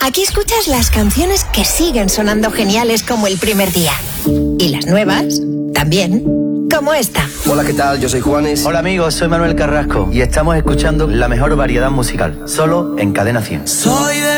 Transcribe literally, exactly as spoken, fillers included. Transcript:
Aquí escuchas las canciones que siguen sonando geniales como el primer día. Y las nuevas, también, como esta. Hola, ¿qué tal? Yo soy Juanes. Hola amigos, soy Manuel Carrasco y estamos escuchando la mejor variedad musical, solo en Cadena cien. Soy de